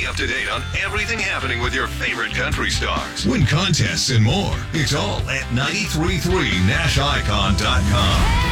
Stay up to date on everything happening with your favorite country stars. Win contests and more. It's all at 933nashicon.com.